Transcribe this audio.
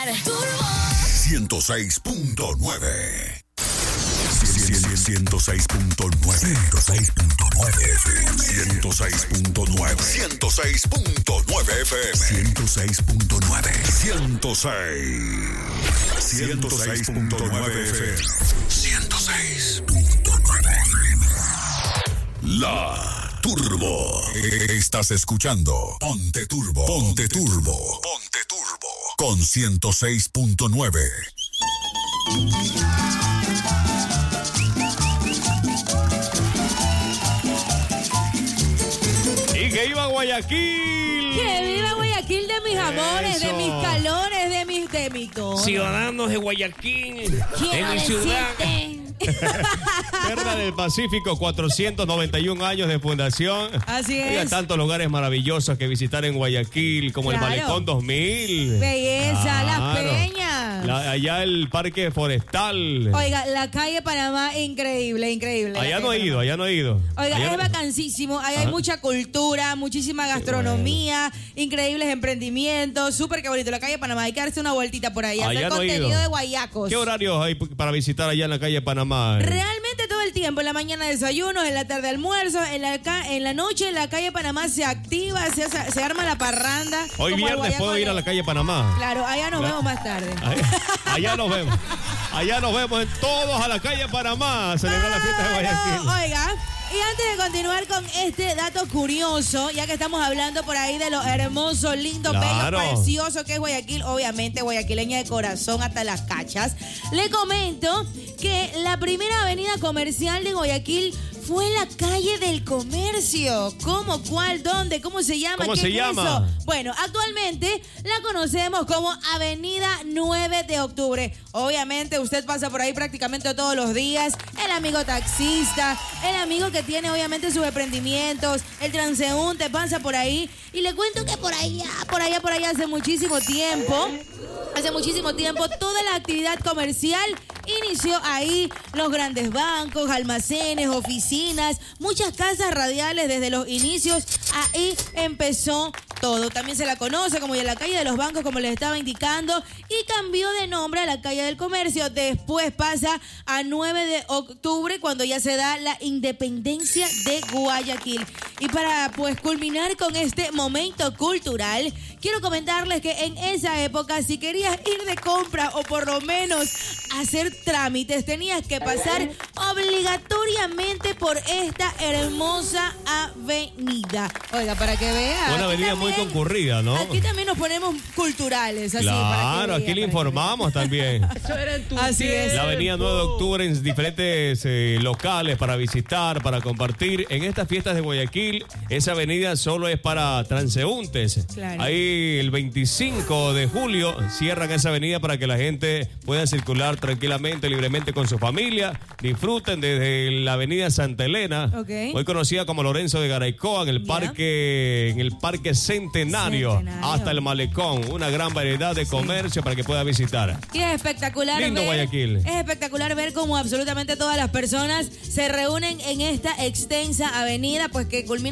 Turbo 106.9. 106.9 FM. 106.9 FM. 106.9 106.9 FM. 106.9 FM. La Turbo. Estás escuchando Ponte Turbo. Ponte Turbo. Ponte Turbo. Con 106.9. Y que viva Guayaquil. Que viva Guayaquil de mis amores, de mis calores, de mi todo. Ciudadanos de Guayaquil. En mi ciudad. Tierra del Pacífico, 491 años de fundación. Así es. Hay tantos lugares maravillosos que visitar en Guayaquil, como el Malecón 2000. Belleza, Las Peñas. Allá el Parque Forestal. Oiga, la calle Panamá, increíble, increíble. Allá no he ido. Oiga, allá es vacancísimo. Ahí hay mucha cultura, muchísima gastronomía, increíbles emprendimientos. Súper que bonito. La calle Panamá, hay que darse una vueltita por ahí. Hacer contenido de guayacos. ¿Qué horarios hay para visitar allá en la calle Panamá? Realmente todo el tiempo, en la mañana desayuno, en la tarde almuerzo, en la noche en la calle Panamá se activa, se arma la parranda. Hoy viernes puedo ir a la calle Panamá. Claro, allá nos vemos más tarde. Allá nos vemos. Allá nos vemos todos a la calle Panamá a celebrar la fiesta de Guayaquil. Oiga, y antes de continuar con este dato curioso, ya que estamos hablando por ahí de lo hermoso, lindo, bello, precioso que es Guayaquil, obviamente guayaquileña de corazón hasta las cachas, le comento que la primera avenida comercial de Guayaquil fue en la calle del Comercio. ¿Cómo? ¿Cuál? ¿Dónde? ¿Cómo se llama? ¿Cómo se llama? Eso? Bueno, actualmente la conocemos como Avenida 9 de Octubre. Obviamente usted pasa por ahí prácticamente todos los días. El amigo taxista, el amigo que tiene obviamente sus emprendimientos, el transeúnte pasa por ahí. Y le cuento que por allá, hace muchísimo tiempo, toda la actividad comercial inició ahí. Los grandes bancos, almacenes, oficinas, muchas casas radiales desde los inicios. Ahí empezó todo. También se la conoce como ya la calle de los bancos, como les estaba indicando, y cambió de nombre a la calle del Comercio. Después pasa a 9 de octubre, cuando ya se da la independencia de Guayaquil. Y para pues culminar con este momento cultural, quiero comentarles que en esa época, si querías ir de compra o por lo menos hacer trámites, tenías que pasar obligatoriamente por esta hermosa avenida. Oiga, para que vean. Una avenida muy concurrida, ¿no? Aquí también nos ponemos culturales. Así, claro, aquí le informamos también. Así es. La avenida 9 de octubre en diferentes locales para visitar, para compartir. En estas fiestas de Guayaquil, esa avenida solo es para transeúntes. Claro. Ahí el 25 de julio cierran esa avenida para que la gente pueda circular tranquilamente, libremente con su familia. Disfruten desde la avenida Santa Elena, hoy conocida como Lorenzo de Garaycoa, en el parque Centenario, hasta el Malecón. Una gran variedad de comercio para que pueda visitar. Y es espectacular. Lindo Guayaquil. Es espectacular ver cómo absolutamente todas las personas se reúnen en esta extensa avenida, pues que culmina